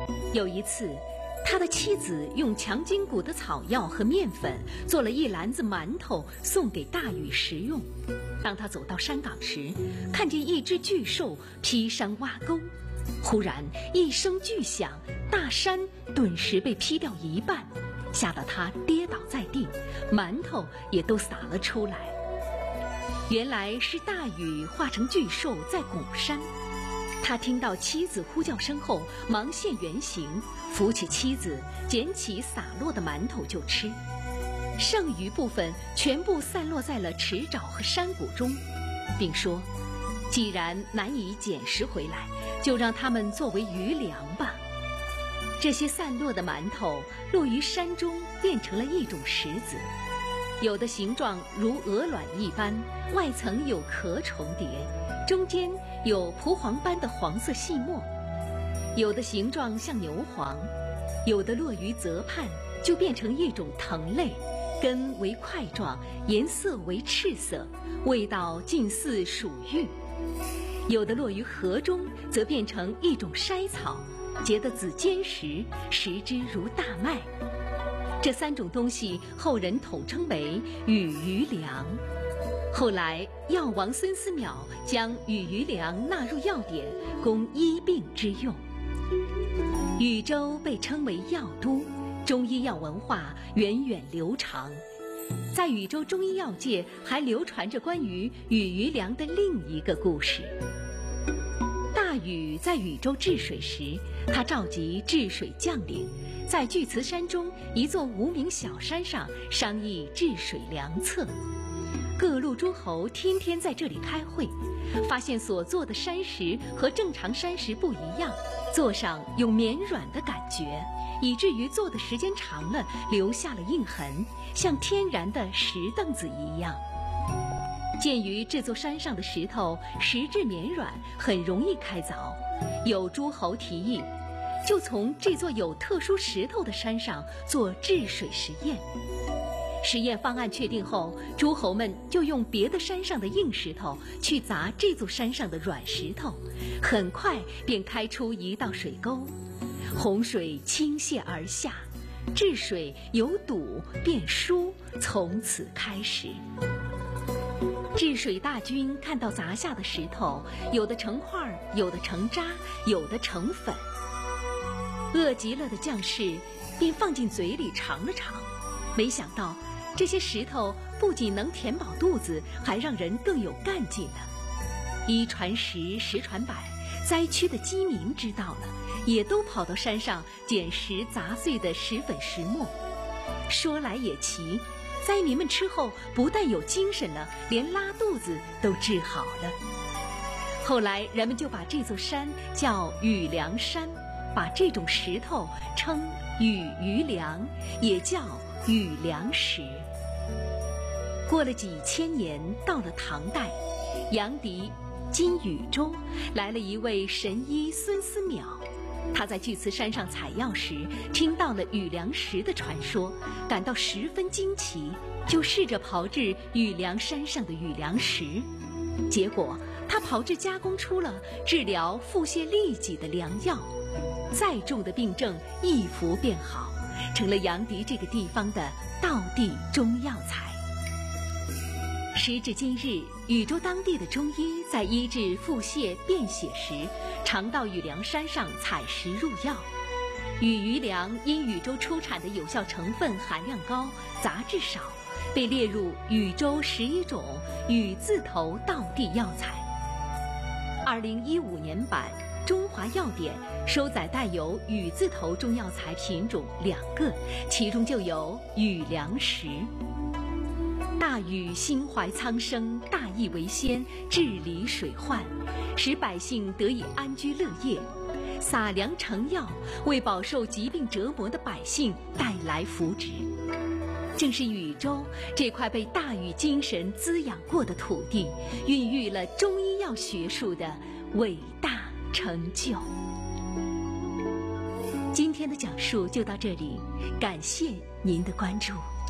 有一次，他的妻子用强筋骨的草药和面粉做了一篮子馒头送给大禹食用。当他走到山岗时，看见一只巨兽劈山挖沟，忽然一声巨响，大山顿时被劈掉一半，吓得他跌倒在地，馒头也都洒了出来。原来是大禹化成巨兽在鼓山。他听到妻子呼叫声后，忙现原形，扶起妻子，捡起洒落的馒头就吃，剩余部分全部散落在了池沼和山谷中，并说：既然难以捡拾回来，就让它们作为余粮吧。这些散落的馒头落于山中，变成了一种石子，有的形状如鹅卵一般，外层有壳重叠，中间有蒲黄般的黄色细末，有的形状像牛黄，有的落于泽畔，就变成一种藤类，根为块状，颜色为赤色，味道近似鼠玉；有的落于河中，则变成一种筛草，结得子坚实，食之如大麦。这三种东西后人统称为羽余粮。后来药王孙思邈将羽余粮纳入药典，供医病之用。禹州被称为药都，中医药文化源远流长。在禹州中医药界还流传着关于羽余粮的另一个故事。大禹在禹州治水时，他召集治水将领，在巨慈山中一座无名小山上商议治水良策。各路诸侯天天在这里开会，发现所做的山石和正常山石不一样，做上有绵软的感觉，以至于做的时间长了留下了印痕，像天然的石凳子一样。鉴于这座山上的石头石质绵软，很容易开凿，有诸侯提议，就从这座有特殊石头的山上做治水实验。实验方案确定后，诸侯们就用别的山上的硬石头去砸这座山上的软石头，很快便开出一道水沟，洪水倾泻而下，治水由堵变疏，从此开始。治水大军看到砸下的石头，有的成块，有的成渣，有的成粉，饿极了的将士便放进嘴里尝了尝，没想到这些石头不仅能填饱肚子，还让人更有干劲呢。一传十，十传百，灾区的饥民知道了，也都跑到山上捡拾砸碎的石粉石末。说来也奇，灾民们吃后不但有精神了，连拉肚子都治好了。后来人们就把这座山叫羽粮山，把这种石头称羽余粮，也叫羽粮石。过了几千年，到了唐代，阳翟今禹州来了一位神医孙思邈。他在巨慈山上采药时，听到了羽粮石的传说，感到十分惊奇，就试着炮制羽粮山上的羽粮石。结果他炮制加工出了治疗腹泻痢疾的良药，再重的病症一服便好，成了阳翟这个地方的道地中药材。时至今日，禹州当地的中医在医治腹泻便血时，常到羽粮山上采石入药。羽余粮因禹州出产的有效成分含量高，杂质少，被列入禹州11种禹字头道地药材。2015年版《中华药典》收载带有禹字头中药材品种2个，其中就有羽粮石。大禹心怀苍生，大义为先，治理水患，使百姓得以安居乐业，撒粮成药，为饱受疾病折磨的百姓带来福祉。正是禹州这块被大禹精神滋养过的土地，孕育了中医药学术的伟大成就。今天的讲述就到这里，感谢您的关注。